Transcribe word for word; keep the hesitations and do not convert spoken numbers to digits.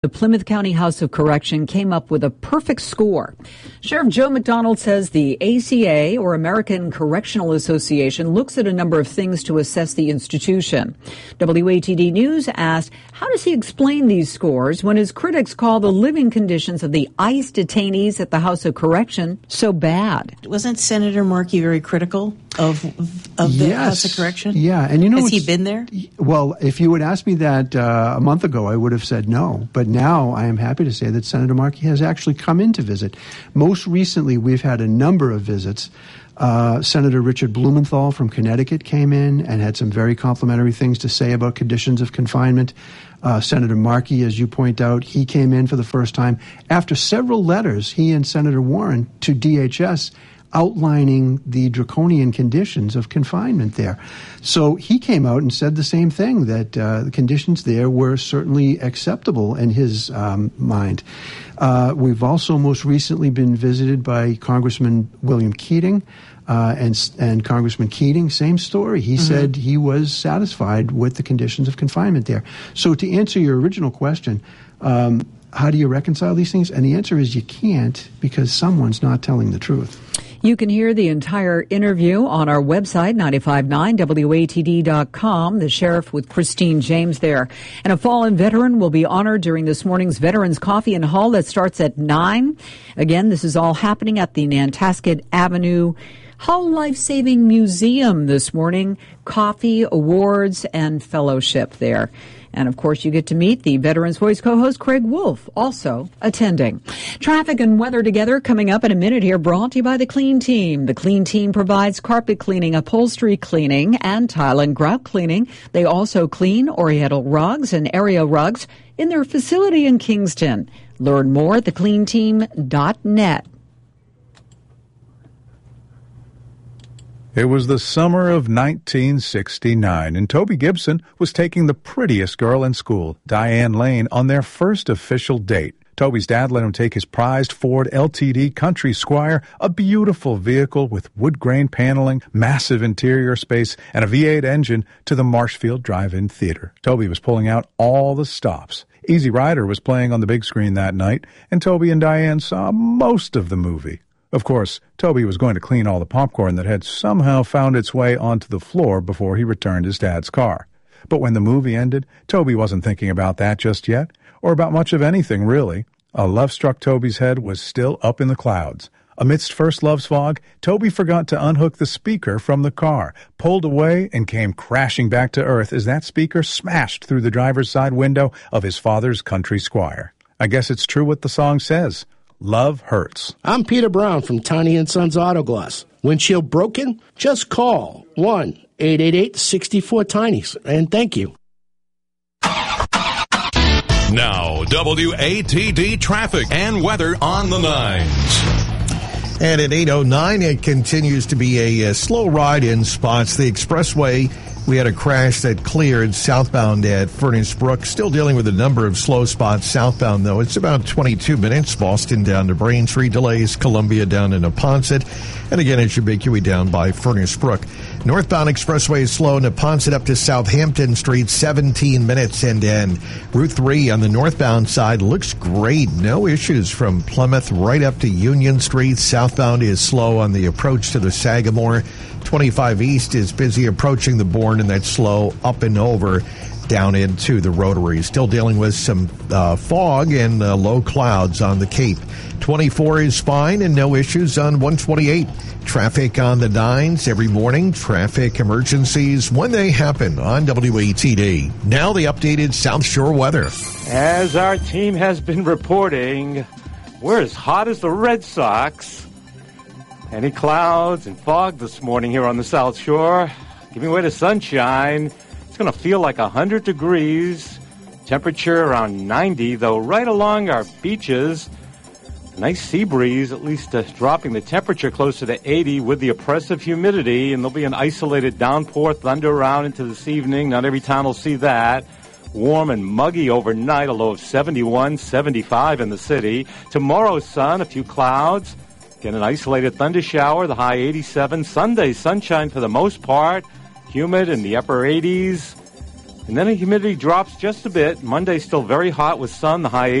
The Plymouth County House of Correction came up with a perfect score. Sheriff Joe McDonald says the A C A, or American Correctional Association, looks at a number of things to assess the institution. W A T D News asked, how does he explain these scores when his critics call the living conditions of the ICE detainees at the House of Correction so bad? Wasn't Senator Markey very critical of of the yes. House of Correction? Yeah, and you know, has he been there? Well, if you had asked me that uh, a month ago, I would have said no. But now I am happy to say that Senator Markey has actually come in to visit. Most recently, we've had a number of visits. Uh, Senator Richard Blumenthal from Connecticut came in and had some very complimentary things to say about conditions of confinement. Uh, Senator Markey, as you point out, he came in for the first time after several letters, he and Senator Warren, to D H S, outlining the draconian conditions of confinement there. So he came out and said the same thing, that uh, the conditions there were certainly acceptable in his um, mind. Uh, we've also most recently been visited by Congressman William Keating, uh, and, and Congressman Keating, same story. He mm-hmm. said he was satisfied with the conditions of confinement there. So to answer your original question, um, how do you reconcile these things? And the answer is you can't, because someone's not telling the truth. You can hear the entire interview on our website, nine five nine W A T D dot com. The sheriff with Christine James there. And a fallen veteran will be honored during this morning's Veterans Coffee and Hall that starts at nine. Again, this is all happening at the Nantasket Avenue Hull Life Saving Museum this morning. Coffee, awards, and fellowship there. And, of course, you get to meet the Veterans Voice co-host Craig Wolf, also attending. Traffic and weather together coming up in a minute here, brought to you by the Clean Team. The Clean Team provides carpet cleaning, upholstery cleaning, and tile and grout cleaning. They also clean Oriental rugs and area rugs in their facility in Kingston. Learn more at the clean team dot net. It was the summer of nineteen sixty-nine, and Toby Gibson was taking the prettiest girl in school, Diane Lane, on their first official date. Toby's dad let him take his prized Ford L T D Country Squire, a beautiful vehicle with wood grain paneling, massive interior space, and a V eight engine, to the Marshfield Drive-In Theater. Toby was pulling out all the stops. Easy Rider was playing on the big screen that night, and Toby and Diane saw most of the movie. Of course, Toby was going to clean all the popcorn that had somehow found its way onto the floor before he returned his dad's car. But when the movie ended, Toby wasn't thinking about that just yet, or about much of anything, really. A love-struck Toby's head was still up in the clouds. Amidst first love's fog, Toby forgot to unhook the speaker from the car, pulled away, and came crashing back to earth as that speaker smashed through the driver's side window of his father's Country Squire. I guess it's true what the song says. Love hurts. I'm Peter Brown from Tiny and Sons Auto Glass. Windshield broken? Just call one eight eight eight, six four, Tinys. And thank you. Now, W A T D traffic and weather on the nines. And at eight oh nine, it continues to be a, a slow ride in spots. The expressway, we had a crash that cleared southbound at Furnace Brook. Still dealing with a number of slow spots southbound, though. It's about twenty-two minutes. Boston down to Braintree delays. Columbia down to Neponset. And again, it's ubiquity down by Furnace Brook. Northbound expressway is slow. Neponset up to Southampton Street, seventeen minutes end to end. Route three on the northbound side looks great. No issues from Plymouth right up to Union Street. Southbound is slow on the approach to the Sagamore. twenty-five East is busy approaching the Bourne, and that's slow up and over down into the Rotary. Still dealing with some uh, fog and uh, low clouds on the Cape. twenty-four is fine and no issues on one twenty-eight. Traffic on the nines every morning. Traffic emergencies when they happen on W A T D. Now the updated South Shore weather. As our team has been reporting, we're as hot as the Red Sox. Any clouds and fog this morning here on the South Shore. Giving way to sunshine. It's going to feel like one hundred degrees. Temperature around ninety, though right along our beaches, nice sea breeze, at least uh, dropping the temperature closer to eighty with the oppressive humidity. And there'll be an isolated downpour, thunder around into this evening. Not every town will see that. Warm and muggy overnight, a low of seventy-one, seventy-five in the city. Tomorrow, sun, a few clouds. Get an isolated thunder shower, the high eighty-seven. Sunday, sunshine for the most part. Humid in the upper eighties. And then the humidity drops just a bit. Monday still very hot with sun, the high